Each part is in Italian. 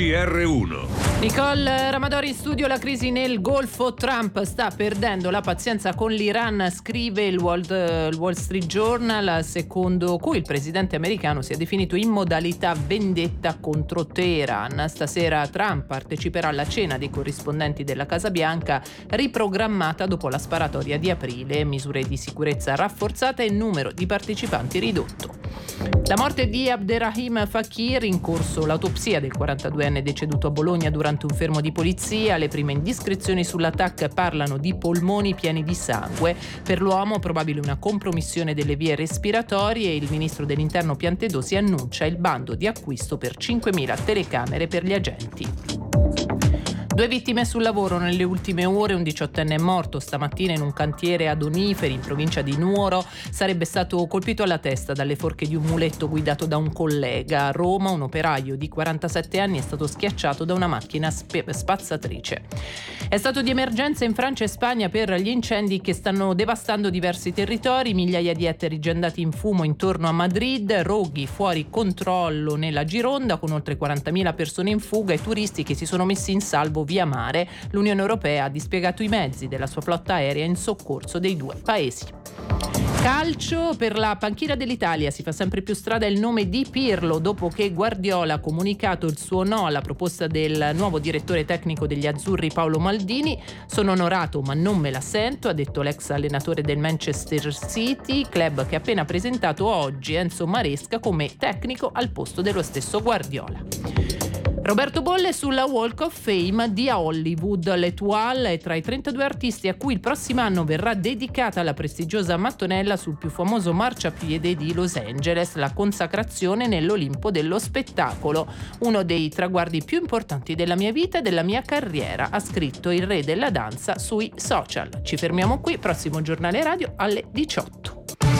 GR1. Nicole Ramadori in studio. La crisi nel Golfo. Trump sta perdendo la pazienza con l'Iran, scrive il Wall Street Journal, secondo cui il presidente americano si è definito in modalità vendetta contro Teheran. Stasera Trump parteciperà alla cena dei corrispondenti della Casa Bianca, riprogrammata dopo la sparatoria di aprile, misure di sicurezza rafforzate e numero di partecipanti ridotto. La morte di Abderrahim Fakir, in corso l'autopsia del 42enne deceduto a Bologna durante un fermo di polizia. Le prime indiscrezioni sull'attacco parlano di polmoni pieni di sangue. Per l'uomo probabile una compromissione delle vie respiratorie e il ministro dell'Interno Piantedosi annuncia il bando di acquisto per 5.000 telecamere per gli agenti. 2 vittime sul lavoro nelle ultime ore. Un 18enne è morto stamattina in un cantiere ad Oniferi, in provincia di Nuoro. Sarebbe stato colpito alla testa dalle forche di un muletto guidato da un collega. A Roma un operaio di 47 anni è stato schiacciato da una macchina spazzatrice. È stato di emergenza in Francia e Spagna per gli incendi che stanno devastando diversi territori. Migliaia di ettari già andati in fumo intorno a Madrid, roghi fuori controllo nella Gironda con oltre 40.000 persone in fuga e turisti che si sono messi in salvo via mare. L'Unione Europea ha dispiegato i mezzi della sua flotta aerea in soccorso dei 2 paesi. Calcio. Per la panchina dell'Italia si fa sempre più strada il nome di Pirlo dopo che Guardiola ha comunicato il suo no alla proposta del nuovo direttore tecnico degli azzurri Paolo Maldini. Sono onorato ma non me la sento, ha detto l'ex allenatore del Manchester City, club che ha appena presentato oggi Enzo Maresca come tecnico al posto dello stesso Guardiola. Roberto Bolle sulla Walk of Fame di Hollywood. L'Etoile è tra i 32 artisti a cui il prossimo anno verrà dedicata la prestigiosa mattonella sul più famoso marciapiede di Los Angeles, la consacrazione nell'Olimpo dello spettacolo. Uno dei traguardi più importanti della mia vita e della mia carriera, ha scritto il re della danza sui social. Ci fermiamo qui, prossimo giornale radio alle 18.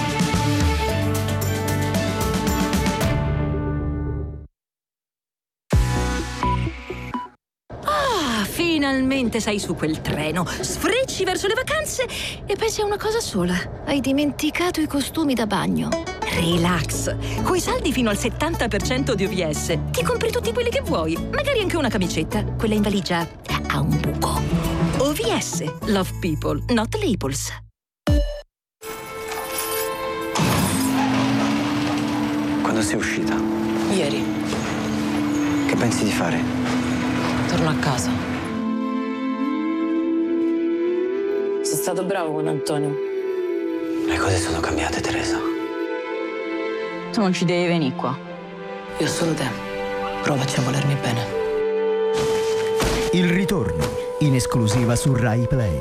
Finalmente sei su quel treno, sfrecci verso le vacanze e pensi a una cosa sola. Hai dimenticato i costumi da bagno. Relax, coi saldi fino al 70% di OVS ti compri tutti quelli che vuoi, magari anche una camicetta. Quella in valigia ha un buco. OVS, love people, not labels. Quando sei uscita? Ieri. Che pensi di fare? Torno a casa. Sei stato bravo con Antonio. Le cose sono cambiate, Teresa. Tu non ci devi venire qua. Io ho solo te. Provaci a volermi bene. Il ritorno, in esclusiva su Rai Play.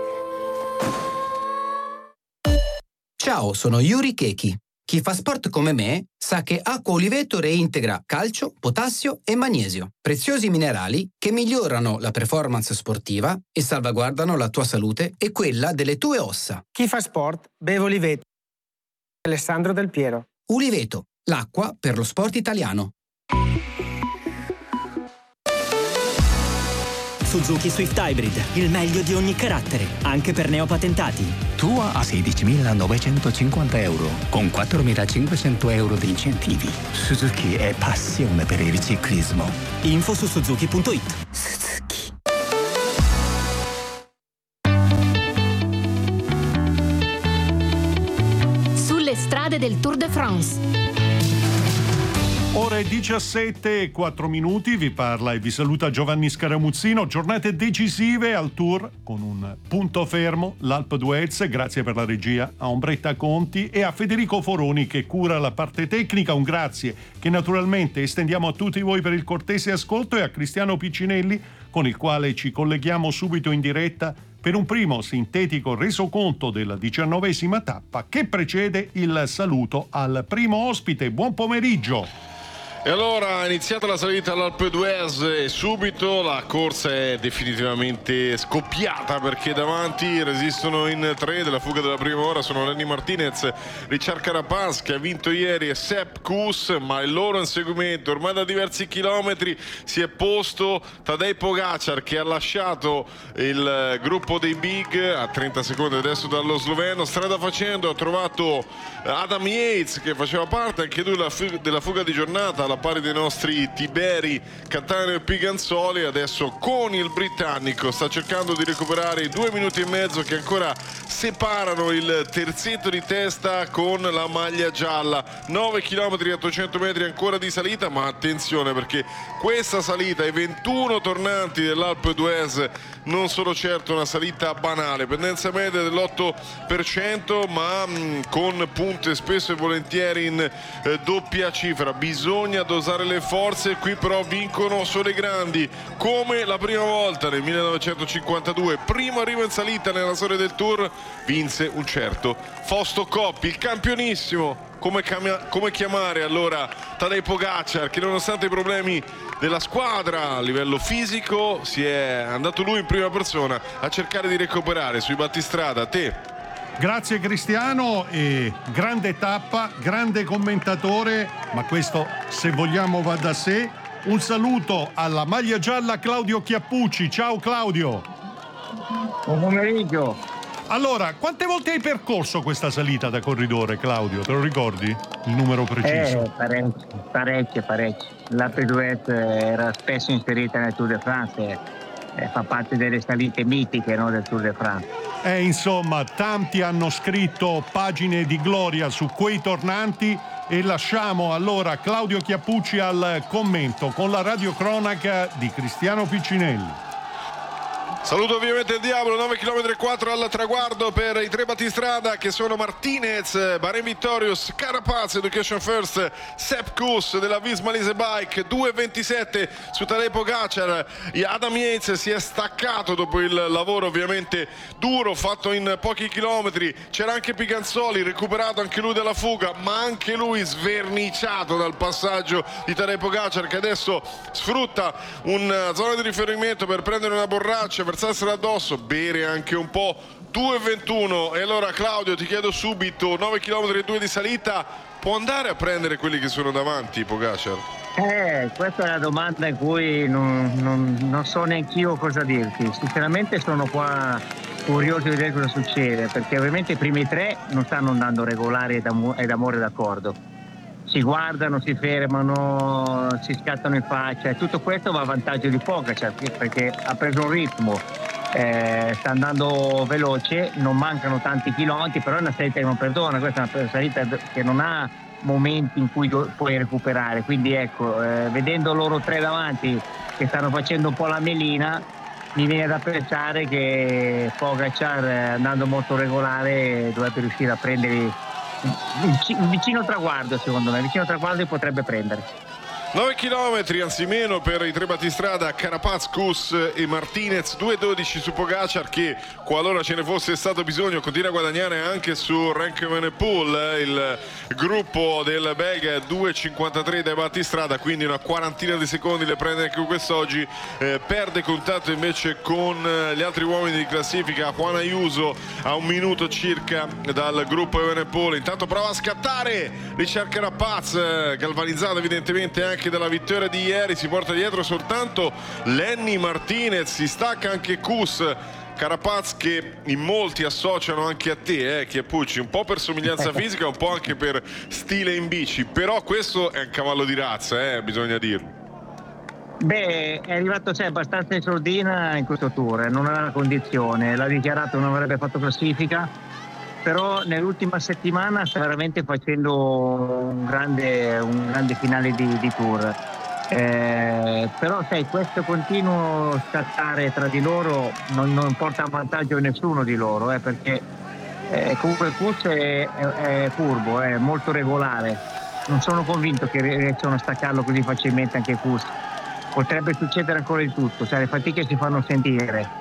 Ciao, sono Yuri Keki. Chi fa sport come me sa che Acqua Oliveto reintegra calcio, potassio e magnesio, preziosi minerali che migliorano la performance sportiva e salvaguardano la tua salute e quella delle tue ossa. Chi fa sport beve Oliveto. Alessandro Del Piero. Oliveto, l'acqua per lo sport italiano. Suzuki Swift Hybrid, il meglio di ogni carattere, anche per neopatentati. Tua a 16.950 euro, con 4.500 euro di incentivi. Suzuki è passione per il ciclismo. Info su suzuki.it. Suzuki. Sulle strade del Tour de France. Ore 17:04, vi parla e vi saluta Giovanni Scaramuzzino. Giornate decisive al Tour con un punto fermo, l'Alpe d'Huez, grazie per la regia a Ombretta Conti e a Federico Foroni che cura la parte tecnica. Un grazie che naturalmente estendiamo a tutti voi per il cortese ascolto e a Cristiano Piccinelli con il quale ci colleghiamo subito in diretta per un primo sintetico resoconto della 19ª tappa che precede il saluto al primo ospite. Buon pomeriggio! E allora è iniziata la salita all'Alpe d'Huez e subito la corsa è definitivamente scoppiata perché davanti resistono in 3 della fuga della prima ora sono Lenny Martinez, Richard Carapaz che ha vinto ieri e Sepp Kuss, ma il loro inseguimento ormai da diversi chilometri si è posto Tadej Pogacar che ha lasciato il gruppo dei Big a 30 secondi adesso dallo sloveno. Strada facendo ha trovato Adam Yates che faceva parte anche lui della fuga di giornata, alla pari dei nostri Tiberi, Cattaneo e Piganzoli. Adesso con il britannico sta cercando di recuperare i 2 minuti e mezzo che ancora separano il terzetto di testa con la maglia gialla. 9 km e 800 metri ancora di salita, ma attenzione perché questa salita ai 21 tornanti dell'Alpe d'Huez non sono certo una salita banale, pendenza media dell'8%, ma con punte spesso e volentieri in doppia cifra. Bisogna dosare le forze, qui però vincono solo i grandi, come la prima volta nel 1952, primo arrivo in salita nella storia del Tour, vinse un certo Fausto Coppi, il campionissimo. Come chiamare allora Tadej Pogačar, che nonostante i problemi della squadra a livello fisico si è andato lui in prima persona a cercare di recuperare sui battistrada. Grazie Cristiano, e grande tappa, grande commentatore, ma questo se vogliamo va da sé. Un saluto alla maglia gialla Claudio Chiappucci. Ciao Claudio. Buon pomeriggio. Allora, quante volte hai percorso questa salita da corridore, Claudio? Te lo ricordi? Il numero preciso? Parecchie. L'Alpe d'Huez era spesso inserita nel Tour de France, fa parte delle salite mitiche, no, del Tour de France. Insomma, tanti hanno scritto pagine di gloria su quei tornanti e lasciamo allora Claudio Chiappucci al commento con la radiocronaca di Cristiano Piccinelli. Saluto ovviamente il Diavolo, 9 km e 4 al traguardo per i 3 battistrada che sono Martinez, Bahrain Victorious, Carapaz, Education First, Sepp Kuss della Visma Lease Bike, 2.27 su Tadej Pogačar. Adam Yates si è staccato dopo il lavoro ovviamente duro fatto in pochi chilometri. C'era anche Piganzoli, recuperato anche lui dalla fuga, ma anche lui sverniciato dal passaggio di Tadej Pogačar, che adesso sfrutta una zona di riferimento per prendere una borraccia, versarsela addosso, bere anche un po'. 2.21. E allora Claudio, ti chiedo subito, 9 km e 2 di salita, può andare a prendere quelli che sono davanti Pogačar? Questa è la domanda in cui non so neanch'io cosa dirti. Sinceramente sono qua curioso di vedere cosa succede, perché ovviamente i primi 3 non stanno andando regolari ed amore d'accordo. Si guardano, si fermano, si scattano in faccia, e tutto questo va a vantaggio di Pogačar perché ha preso un ritmo, sta andando veloce, non mancano tanti chilometri, però è una salita che non perdona, questa è una salita che non ha momenti in cui puoi recuperare, quindi ecco, vedendo loro 3 davanti che stanno facendo un po' la melina, mi viene da pensare che Pogačar, andando molto regolare, dovrebbe riuscire a prendere vicino traguardo, secondo me, vicino traguardo potrebbe prendere. 9 km, anzi meno, per i 3 battistrada, Carapaz, Kuss e Martinez, 2.12 su Pogačar, che qualora ce ne fosse stato bisogno continua a guadagnare anche su Renko Evenepoel, il gruppo del belga, 2.53 dai battistrada, quindi una quarantina di secondi le prende anche quest'oggi. Perde contatto invece con gli altri uomini di classifica. Juan Ayuso a 1 minuto circa dal gruppo Evenepoel. Intanto prova a scattare Richard Carapaz, galvanizzato evidentemente anche dalla vittoria di ieri, si porta dietro soltanto Lenny Martinez, si stacca anche Kuss. Carapaz, che in molti associano anche a te, Chiappucci, un po' per somiglianza fisica, un po' anche per stile in bici, però questo è un cavallo di razza, bisogna dirlo. Beh, è arrivato abbastanza in sordina in questo tour, non aveva condizione, l'ha dichiarato, non avrebbe fatto classifica, però nell'ultima settimana sta veramente facendo un grande finale di tour. Però sai, questo continuo scattare tra di loro non porta a vantaggio nessuno di loro, perché comunque il Kuss è furbo, è molto regolare. Non sono convinto che riescano a staccarlo così facilmente anche Kuss. Potrebbe succedere ancora di tutto, sai, le fatiche si fanno sentire.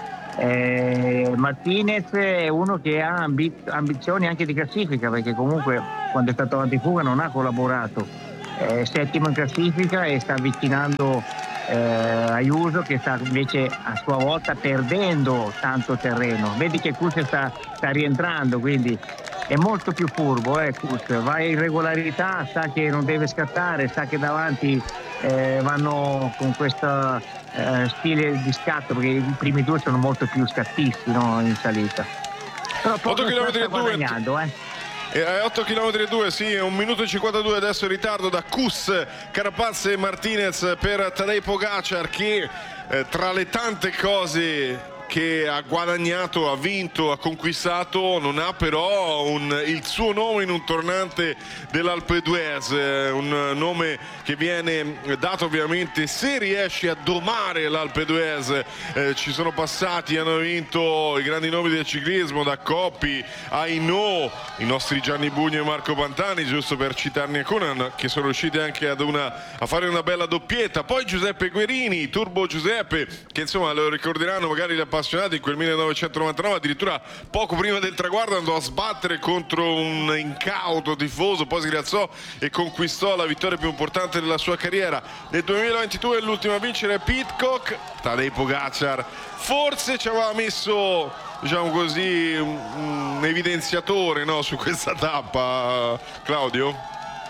Martinez è uno che ha ambizioni anche di classifica, perché comunque quando è stato avanti fuga non ha collaborato, è settimo in classifica e sta avvicinando Ayuso, che sta invece a sua volta perdendo tanto terreno. Vedi che Kuss sta rientrando, quindi è molto più furbo. Kuss va in regolarità, sa che non deve scattare, sa che davanti vanno con questo stile di scatto, perché i primi 2 sono molto più scattisti, no, in salita. Però 8 km sta guadagnando, E 8 km e 2, sì, 1 minuto e 52 adesso in ritardo da Kuss, Carapaz e Martinez per Tadej Pogačar, che tra le tante cose che ha guadagnato, ha vinto, ha conquistato, non ha però il suo nome in un tornante dell'Alpe d'Huez, un nome che viene dato ovviamente se riesce a domare l'Alpe d'Huez. Ci sono passati, hanno vinto i grandi nomi del ciclismo, da Coppi a Hinault, i nostri Gianni Bugno e Marco Pantani, giusto per citarne alcuni, che sono riusciti anche a fare una bella doppietta. Poi Giuseppe Guerini, Turbo Giuseppe, che insomma lo ricorderanno magari gli appassionati, in quel 1999 addirittura poco prima del traguardo andò a sbattere contro un incauto tifoso, poi si rialzò e conquistò la vittoria più importante della sua carriera. Nel 2022 l'ultimo a vincere è Pidcock. Tadej Pogačar forse ci aveva messo, diciamo così, un evidenziatore, no, su questa tappa, Claudio?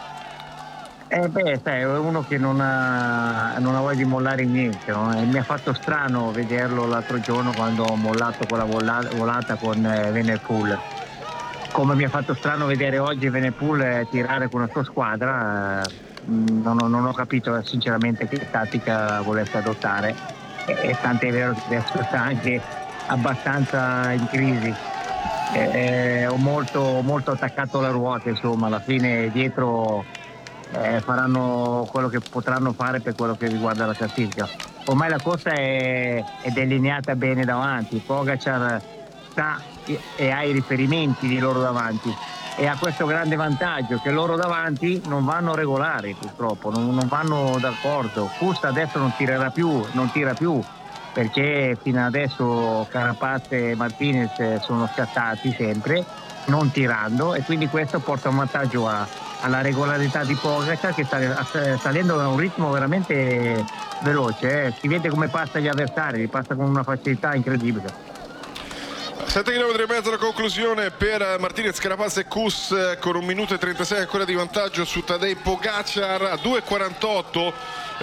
Sai, è uno che non ha voglia di mollare niente, no? E mi ha fatto strano vederlo l'altro giorno quando ho mollato quella volata con Evenepoel. Come mi ha fatto strano vedere oggi Evenepoel tirare con la sua squadra, non ho capito sinceramente che tattica volesse adottare, e tant'è vero che adesso sta anche abbastanza in crisi. Ho molto attaccato la ruota, insomma, alla fine dietro faranno quello che potranno fare per quello che riguarda la classifica. Ormai la corsa è delineata bene davanti, Pogačar sta e ha i riferimenti di loro davanti, e ha questo grande vantaggio che loro davanti non vanno regolari, purtroppo non vanno d'accordo. Kuss adesso non tira più perché fino adesso Carapaz e Martinez sono scattati sempre non tirando, e quindi questo porta un vantaggio alla regolarità di Pogačar, che sta salendo a un ritmo veramente veloce, si vede come passa gli avversari, li passa con una facilità incredibile. 7 km e mezzo la conclusione per Martinez, Carapaz e Kuss, con 1 minuto e 36 ancora di vantaggio su Tadej Pogačar. A 2,48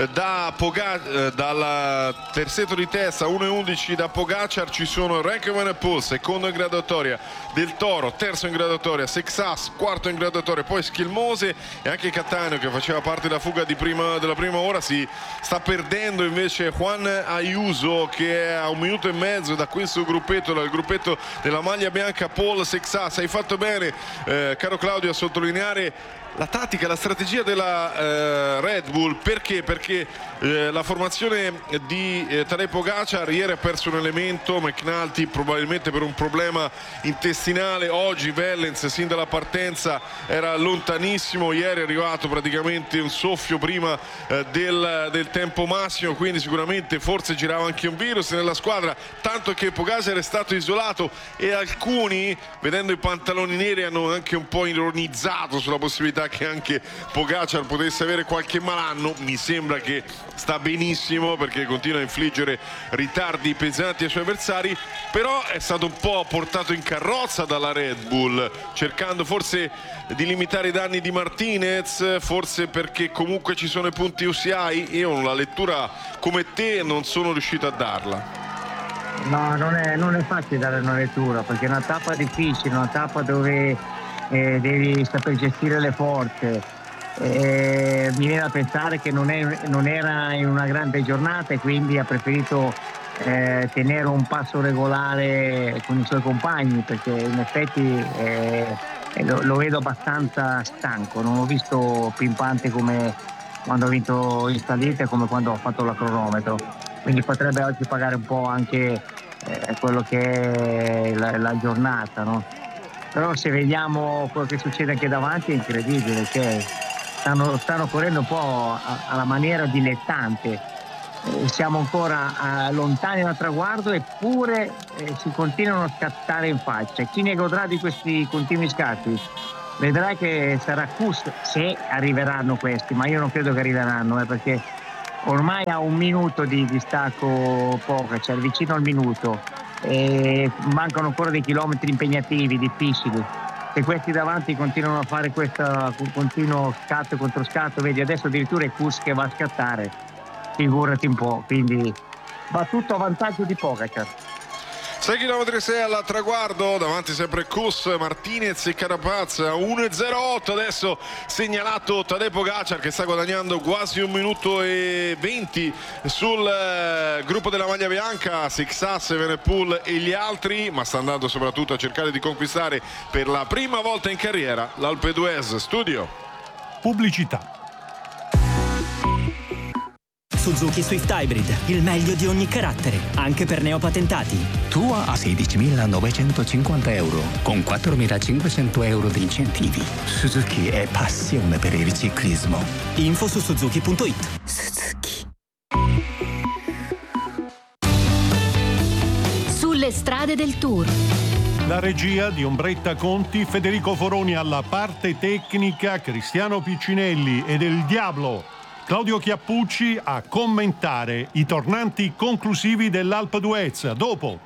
dal terzetto di testa, 1,11 da Pogačar ci sono Remco Evenepoel, secondo in graduatoria, Del Toro terzo in graduatoria, Sexas quarto in graduatoria, poi Schilmose e anche Cattaneo, che faceva parte della fuga della prima ora. Si sta perdendo invece Juan Ayuso, che è a 1 minuto e mezzo da questo gruppetto, dal gruppetto della maglia bianca. Paul Sexas, hai fatto bene, caro Claudio, a sottolineare la tattica, la strategia della Red Bull. Perché? Perché la formazione di Tadej Pogačar ieri ha perso un elemento, McNulty, probabilmente per un problema intestinale. Oggi Wellens sin dalla partenza era lontanissimo, ieri è arrivato praticamente un soffio prima del tempo massimo, quindi sicuramente forse girava anche un virus nella squadra, tanto che Pogačar è stato isolato, e alcuni, vedendo i pantaloni neri, hanno anche un po' ironizzato sulla possibilità che anche Pogačar potesse avere qualche malanno. Mi sembra che sta benissimo, perché continua a infliggere ritardi pesanti ai suoi avversari, però è stato un po' portato in carrozza dalla Red Bull, cercando forse di limitare i danni di Martinez, forse perché comunque ci sono i punti UCI. Io la lettura come te non sono riuscito a darla. No, non è facile dare una lettura, perché è una tappa difficile, una tappa dove devi saper gestire le forze. Mi viene da pensare che non era in una grande giornata, e quindi ha preferito tenere un passo regolare con i suoi compagni, perché in effetti lo vedo abbastanza stanco. Non l'ho visto pimpante come quando ha vinto in salita e come quando ha fatto la cronometro, quindi potrebbe oggi pagare un po' anche quello che è la giornata, no? Però se vediamo quello che succede anche davanti è incredibile, che stanno correndo un po' alla maniera dilettante. Siamo ancora lontani dal traguardo, eppure si continuano a scattare in faccia. Chi ne godrà di questi continui scatti? Vedrai che sarà Kuss, se arriveranno questi, ma io non credo che arriveranno, perché ormai ha 1 minuto di distacco Pogačar, vicino al minuto. E mancano ancora dei chilometri impegnativi, difficili. Se questi davanti continuano a fare questo continuo scatto contro scatto, vedi adesso addirittura è Kuss che va a scattare, figurati un po', quindi va tutto a vantaggio di Pogačar. 6 km 6 al traguardo, davanti sempre Kuss, Martinez e Carapaz a 1.08. Adesso segnalato Tadej Pogačar che sta guadagnando quasi 1 minuto e 20 sul gruppo della maglia bianca, Sixas, Evenepoel e gli altri, ma sta andando soprattutto a cercare di conquistare per la prima volta in carriera l'Alpe d'Huez. Studio. Pubblicità. Suzuki Swift Hybrid, il meglio di ogni carattere, anche per neopatentati. Tua a 16.950 euro, con 4.500 euro di incentivi. Suzuki è passione per il ciclismo. Info su suzuki.it. Suzuki. Sulle strade del Tour. La regia di Ombretta Conti, Federico Foroni alla parte tecnica, Cristiano Piccinelli e del Diablo Claudio Chiappucci a commentare i tornanti conclusivi dell'Alpe d'Huez. Dopo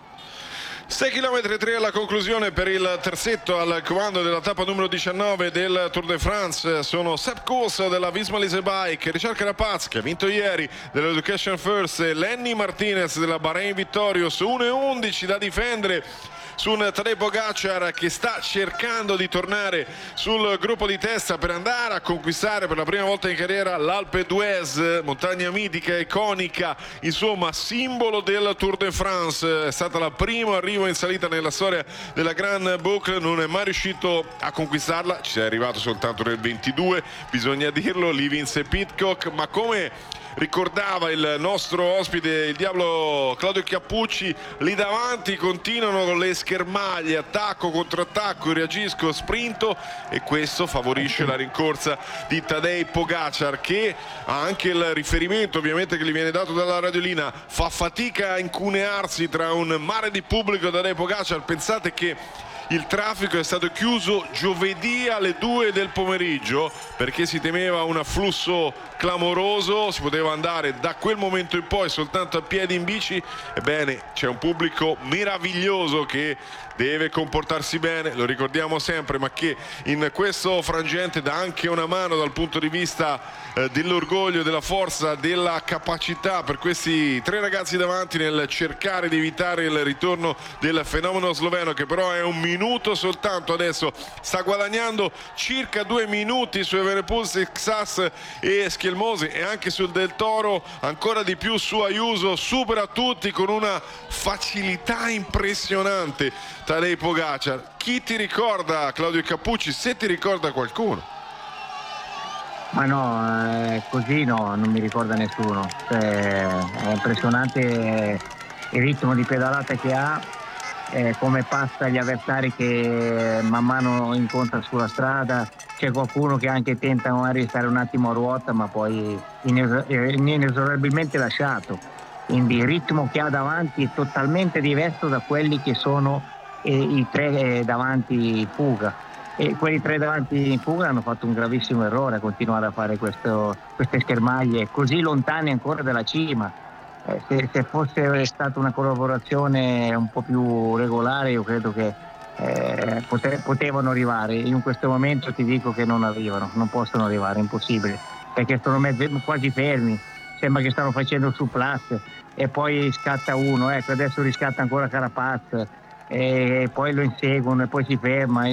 6 km 3 alla conclusione per il terzetto al comando della tappa numero 19 del Tour de France. Sono Sepp Kuss della Visma-Lease Bike, Richard Carapaz che ha vinto ieri dell'Education First e Lenny Martinez della Bahrain Victorious. 1.11 da difendere su un Tadej Pogačar che sta cercando di tornare sul gruppo di testa per andare a conquistare per la prima volta in carriera l'Alpe d'Huez, montagna mitica, iconica, insomma simbolo del Tour de France. È stata la prima arrivo in salita nella storia della Grand Boucle, non è mai riuscito a conquistarla, ci è arrivato soltanto nel 22, bisogna dirlo, lì vinse Pidcock, ma come ricordava il nostro ospite, il Diablo Claudio Chiappucci, lì davanti continuano con le schermaglie, attacco, contrattacco, reagisco, sprinto, e questo favorisce la rincorsa di Tadej Pogačar, che ha anche il riferimento ovviamente che gli viene dato dalla radiolina, fa fatica a incunearsi tra un mare di pubblico. Tadej Pogačar, pensate che il traffico è stato chiuso giovedì alle 2 del pomeriggio perché si temeva un afflusso clamoroso, si poteva andare da quel momento in poi soltanto a piedi in bici. Ebbene, c'è un pubblico meraviglioso che deve comportarsi bene, lo ricordiamo sempre, ma che in questo frangente dà anche una mano dal punto di vista dell'orgoglio, della forza, della capacità per questi tre ragazzi davanti nel cercare di evitare il ritorno del fenomeno sloveno, che però è 1 minuto soltanto adesso, sta guadagnando circa 2 minuti su Evenepoel, Sixas e Schielmosi, e anche sul Del Toro, ancora di più su Ayuso, supera tutti con una facilità impressionante Tadej Pogačar. Chi ti ricorda, Claudio Cappucci, se ti ricorda qualcuno? Ma no, così no, non mi ricorda nessuno. È impressionante il ritmo di pedalata che ha, come passa gli avversari che man mano incontra sulla strada. C'è qualcuno che anche tenta magari di stare un attimo a ruota, ma poi inesorabilmente lasciato. Quindi il ritmo che ha davanti è totalmente diverso da quelli che sono i tre davanti in fuga. E quelli tre davanti in fuga hanno fatto un gravissimo errore a continuare a fare queste schermaglie così lontane ancora dalla cima. Se fosse stata una collaborazione un po' più regolare, io credo che potevano arrivare. In questo momento ti dico che non arrivano, non possono arrivare, è impossibile, perché sono quasi fermi, sembra che stanno facendo su plus e poi scatta uno, adesso riscatta ancora Carapaz e poi lo inseguono e poi si ferma,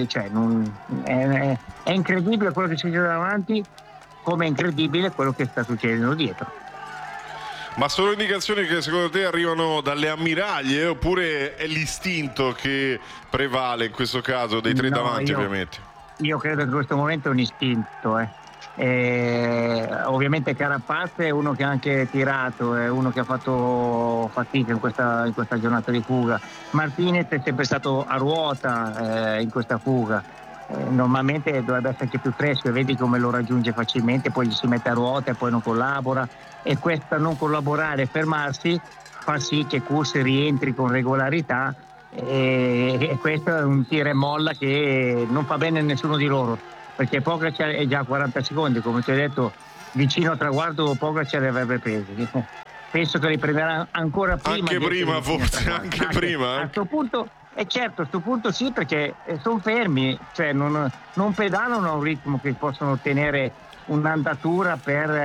è incredibile quello che succede davanti, come è incredibile quello che sta succedendo dietro. Ma sono indicazioni che secondo te arrivano dalle ammiraglie oppure è l'istinto che prevale in questo caso dei tre davanti? Ovviamente io credo che in questo momento è un istinto, ovviamente Carapaz è uno che ha anche tirato, è uno che ha fatto fatica in questa giornata di fuga. Martinez è sempre stato a ruota in questa fuga, normalmente dovrebbe esserci più fresco e vedi come lo raggiunge facilmente, poi gli si mette a ruota e poi non collabora, e questo non collaborare e fermarsi fa sì che Kuss rientri con regolarità, e questo è un tira e molla che non fa bene a nessuno di loro, perché Pogačar è già a 40 secondi, come ti ho detto, vicino al traguardo Pogačar li avrebbe presi. Penso che li prenderà ancora prima. Anche prima, forse, anche prima. A questo punto, certo, a questo punto sì, perché sono fermi, cioè non pedalano a un ritmo che possono ottenere un'andatura per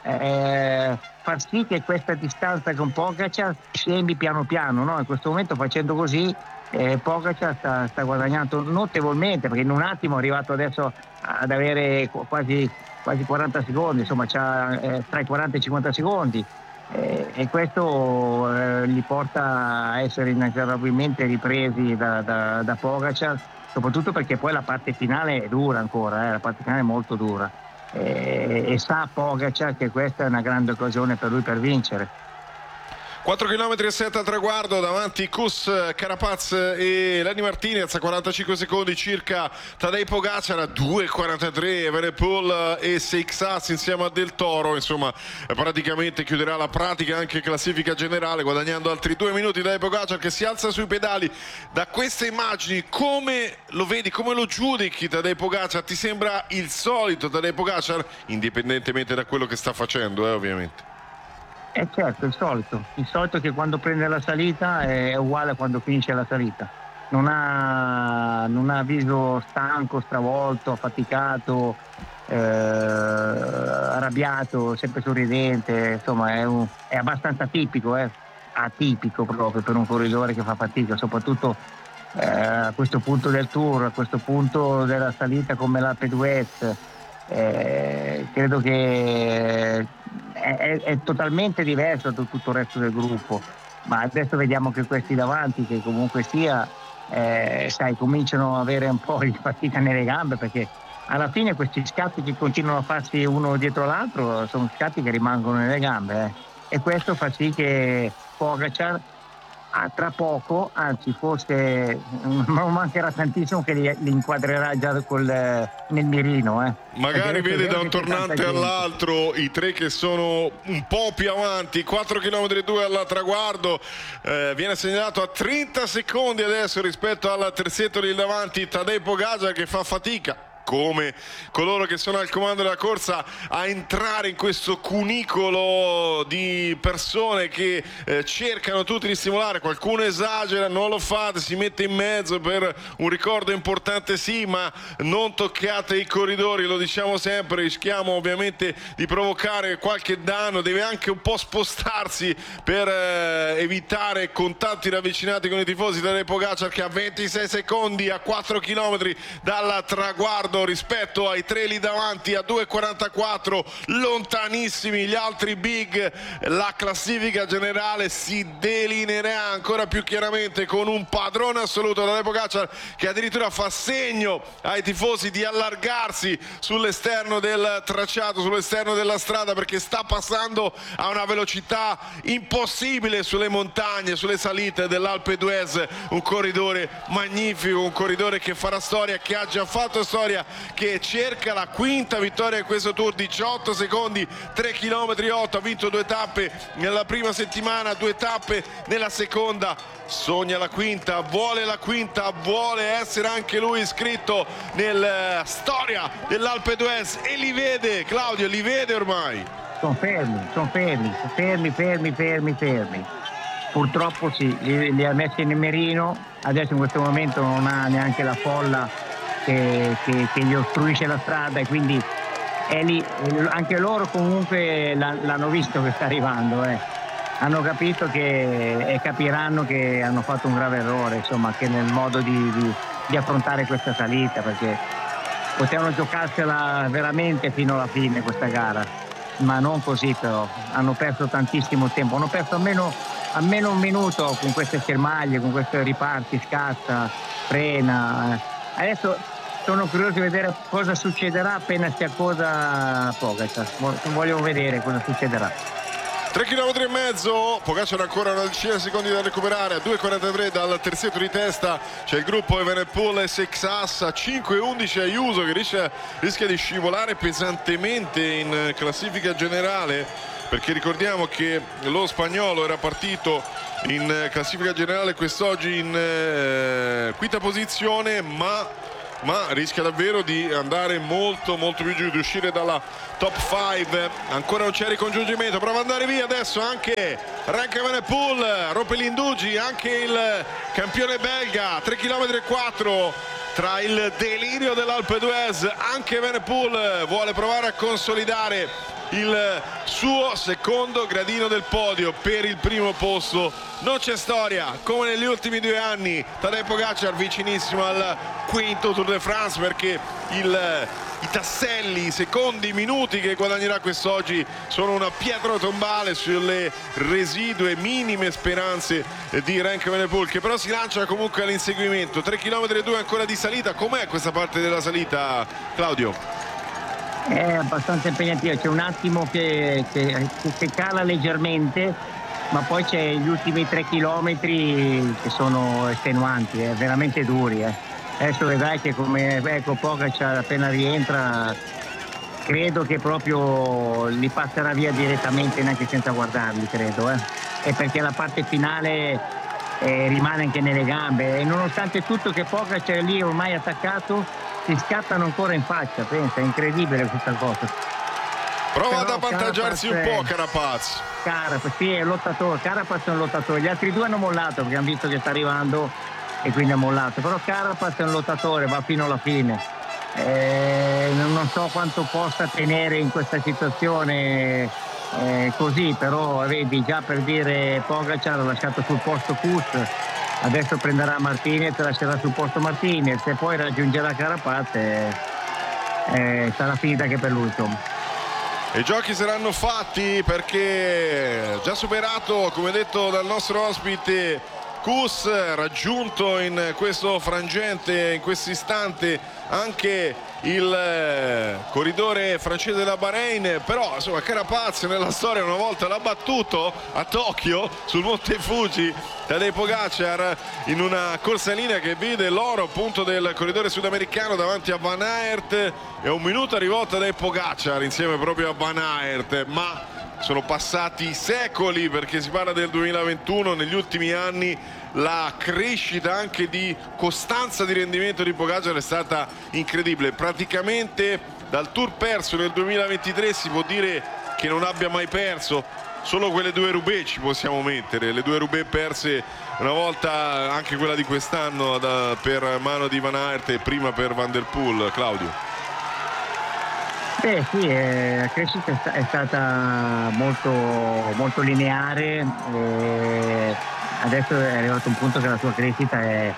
far sì che questa distanza con Pogačar scemi piano piano, no? In questo momento facendo così Pogačar sta guadagnando notevolmente, perché in un attimo è arrivato adesso ad avere quasi 40 secondi, insomma c'ha tra i 40 e i 50 secondi e questo li porta a essere inesorabilmente ripresi da Pogačar, soprattutto perché poi la parte finale è dura ancora, la parte finale è molto dura e sa Pogačar che questa è una grande occasione per lui per vincere. 4 km e 7 al traguardo, davanti Kuss, Carapaz e Lenny Martinez a 45 secondi circa Tadej Pogačar a 2,43, Evenepoel e Seixas insieme a Del Toro, insomma praticamente chiuderà la pratica anche classifica generale guadagnando altri 2 minuti Tadej Pogačar che si alza sui pedali. Da queste immagini come lo vedi, come lo giudichi Tadej Pogačar? Ti sembra il solito Tadej Pogačar indipendentemente da quello che sta facendo ovviamente? Certo, il solito che quando prende la salita è uguale a quando finisce la salita, non ha viso stanco, stravolto, affaticato, arrabbiato, sempre sorridente, insomma è abbastanza tipico, atipico proprio per un corridore che fa fatica, soprattutto a questo punto del Tour, a questo punto della salita come l'Alpe d'Huez. Credo che è totalmente diverso da tutto il resto del gruppo, ma adesso vediamo che questi davanti, che comunque sia cominciano ad avere un po' di fatica nelle gambe, perché alla fine questi scatti che continuano a farsi uno dietro l'altro sono scatti che rimangono nelle gambe e questo fa sì che Pogačar tra poco, anzi forse non mancherà tantissimo che li inquadrerà già nel mirino. Magari vede da un tornante all'altro i tre che sono un po' più avanti, 4 km e 2 al traguardo, viene segnalato a 30 secondi adesso rispetto al terzetto lì davanti Tadej Pogačar che fa fatica come coloro che sono al comando della corsa a entrare in questo cunicolo di persone che cercano tutti di stimolare, qualcuno esagera, non lo fate, si mette in mezzo per un ricordo importante sì, ma non toccate i corridori, lo diciamo sempre, rischiamo ovviamente di provocare qualche danno, deve anche un po' spostarsi per evitare contatti ravvicinati con i tifosi Tadej Pogačar che a 26 secondi a 4 km dal traguardo rispetto ai tre lì davanti a 2,44, lontanissimi gli altri big. La classifica generale si delineerà ancora più chiaramente con un padrone assoluto da Pogačar che addirittura fa segno ai tifosi di allargarsi sull'esterno del tracciato, sull'esterno della strada, perché sta passando a una velocità impossibile sulle montagne, sulle salite dell'Alpe d'Huez. Un corridore magnifico, un corridore che farà storia, che ha già fatto storia, che cerca la quinta vittoria in questo Tour, 18 secondi, 3 km 8, ha vinto 2 tappe nella prima settimana, 2 tappe nella seconda, sogna la quinta, vuole essere anche lui iscritto nella storia dell'Alpe d'Huez e li vede, Claudio, li vede ormai. Sono fermi. Purtroppo sì, li ha messi nel mirino, adesso in questo momento non ha neanche la folla che gli ostruisce la strada e quindi è lì, anche loro comunque l'hanno visto che sta arrivando, hanno capito e capiranno che hanno fatto un grave errore, insomma, che nel modo di affrontare questa salita, perché potevano giocarsela veramente fino alla fine questa gara, ma non così. Però hanno perso tantissimo tempo, hanno perso almeno un minuto con queste schermaglie, con questi riparti, scatta, frena. Adesso sono curioso di vedere cosa succederà appena si accoda Pogačar. Voglio vedere cosa succederà. 3 km e mezzo, Pogačar ancora una decina di secondi da recuperare, a 2,43 dal terzetto di testa c'è il gruppo Evenepoel e Seixas, a 5,11 Ayuso che rischia di scivolare pesantemente in classifica generale, perché ricordiamo che lo spagnolo era partito in classifica generale quest'oggi in quinta posizione, ma rischia davvero di andare molto più giù, di uscire dalla top 5. Ancora non c'è ricongiungimento, prova ad andare via adesso anche Remco Evenepoel, rompe gli indugi anche il campione belga, 3 km e 4 tra il delirio dell'Alpe d'Huez. Anche Evenepoel vuole provare a consolidare il suo secondo gradino del podio. Per il primo posto non c'è storia, come negli ultimi 2 anni. Tadej Pogačar vicinissimo al quinto Tour de France, perché i tasselli, i secondi, i minuti che guadagnerà quest'oggi sono una pietra tombale sulle residue minime speranze di Renko Evenepoel, che però si lancia comunque all'inseguimento. 3,2 km ancora di salita. Com'è questa parte della salita, Claudio? È abbastanza impegnativa, c'è un attimo che cala leggermente, ma poi c'è gli ultimi 3 chilometri che sono estenuanti, veramente duri. Adesso vedrai che come Pogačar appena rientra, credo che proprio li passerà via direttamente, neanche senza guardarli, credo. E perché la parte finale rimane anche nelle gambe, e nonostante tutto che Pogačar è lì ormai attaccato, si scattano ancora in faccia, pensa, è incredibile questa cosa. Prova ad avvantaggiarsi un po' Carapaz. Sì, è lottatore, Carapaz è un lottatore, gli altri 2 hanno mollato perché hanno visto che sta arrivando e quindi ha mollato, però Carapaz è un lottatore, va fino alla fine. Non so quanto possa tenere in questa situazione così, però vedi, già per dire, Pogačar ha lasciato sul posto Kuss, adesso prenderà Martinez, lascerà sul posto Martinez e poi raggiungerà Carapaz e sarà finita anche per lui, insomma. E i giochi saranno fatti, perché già superato, come detto dal nostro ospite, Kuss, raggiunto in questo frangente, in questo istante, anche il corridore francese della Bahrain. Però insomma Carapaz nella storia una volta l'ha battuto a Tokyo sul Monte Fuji Tadej Pogačar, in una corsa in linea che vide l'oro appunto del corridore sudamericano davanti a Van Aert, e un minuto arrivò Tadej Pogačar insieme proprio a Van Aert. Ma sono passati secoli, perché si parla del 2021, negli ultimi anni la crescita anche di costanza di rendimento di Pogačar è stata incredibile. Praticamente dal Tour perso nel 2023 si può dire che non abbia mai perso, solo quelle 2 Roubaix ci possiamo mettere, le 2 Roubaix perse una volta, anche quella di quest'anno per mano di Van Aert e prima per Van der Poel. Claudio? Sì, la crescita è stata molto, molto lineare, adesso è arrivato un punto che la sua crescita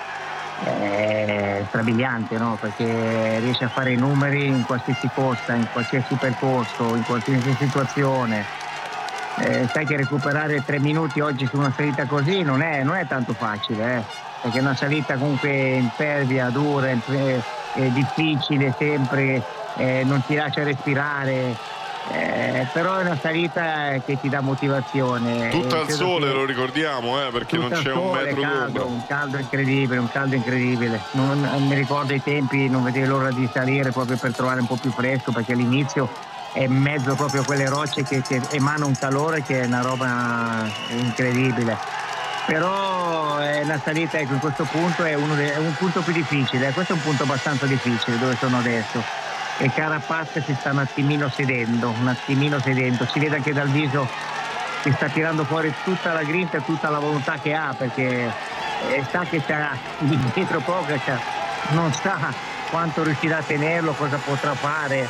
è strabiliante, no? Perché riesce a fare i numeri in qualsiasi corsa, in qualsiasi percorso, in qualsiasi situazione. Sai che recuperare 3 minuti oggi su una salita così non è tanto facile, perché è una salita comunque impervia, dura, difficile sempre. Non ti lascia respirare, però è una salita che ti dà motivazione. Tutto al sole, lo ricordiamo, perché non c'è un metro d'ombra. Un caldo incredibile. Non mi ricordo i tempi, non vedevo l'ora di salire proprio per trovare un po' più fresco, perché all'inizio è in mezzo proprio a quelle rocce che emana un calore che è una roba incredibile. Però è una salita, ecco, in questo punto è un punto più difficile, questo è un punto abbastanza difficile dove sono adesso. E Carapaz si sta un attimino sedendo, si vede anche dal viso che sta tirando fuori tutta la grinta e tutta la volontà che ha, perché sa che c'ha dietro Pogačar, non sa quanto riuscirà a tenerlo, cosa potrà fare,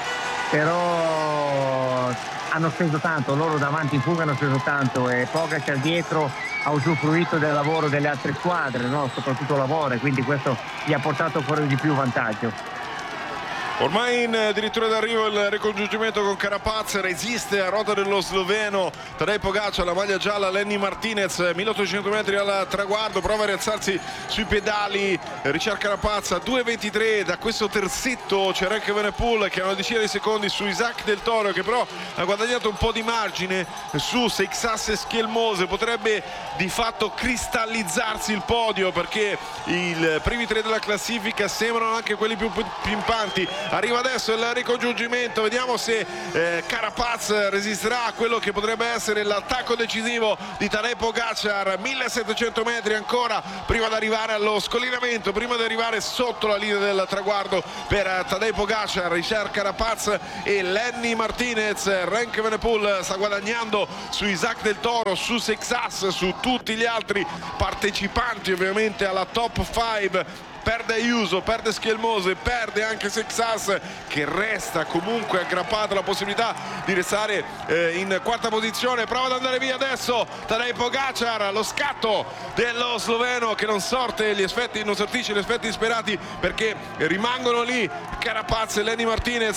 però hanno speso tanto, loro davanti in fuga hanno speso tanto, e Pogačar dietro ha usufruito del lavoro delle altre squadre, no? Soprattutto lavoro, e quindi questo gli ha portato fuori di più vantaggio. Ormai in dirittura d'arrivo il ricongiungimento con Carapaz, resiste a ruota dello sloveno Tadej Pogačar, la maglia gialla. Lenny Martinez, 1800 metri al traguardo, prova a rialzarsi sui pedali Richard Carapaz a 2,23. Da questo terzetto c'è Renko Evenepoel che ha una decina di secondi su Isaac Del Toro, che però ha guadagnato un po' di margine su Seixas e Schielmose. Potrebbe di fatto cristallizzarsi il podio, perché i primi 3 della classifica sembrano anche quelli più pimpanti. Arriva adesso il ricongiungimento, vediamo se Carapaz resisterà a quello che potrebbe essere l'attacco decisivo di Tadej Pogačar. 1700 metri ancora prima di arrivare allo scollinamento, prima di arrivare sotto la linea del traguardo per Tadej Pogačar, Richard Carapaz e Lenny Martinez. Renko Evenepoel sta guadagnando su Isaac Del Toro, su Seixas, su tutti gli altri partecipanti ovviamente alla top 5. perde Ayuso, perde Schielmose, perde anche Sexas, che resta comunque aggrappato alla possibilità di restare in quarta posizione. Prova ad andare via adesso Tadej Pogačar, lo scatto dello sloveno che non sortisce gli effetti sperati, perché rimangono lì Carapaz e Lenny Martinez